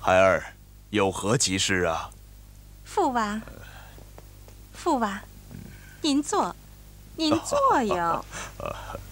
孩儿，有何急事啊？ 父王，父王，您坐，您坐哟。